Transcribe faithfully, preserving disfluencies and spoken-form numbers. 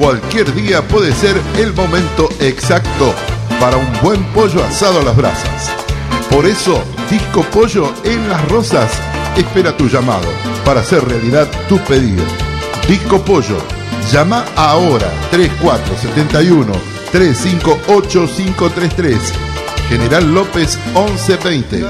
Cualquier día puede ser el momento exacto para un buen pollo asado a las brasas. Por eso, Disco Pollo en Las Rosas espera tu llamado para hacer realidad tu pedido. Disco Pollo, llama ahora tres cuatro siete uno, tres cinco ocho cinco tres tres. General López once veinte.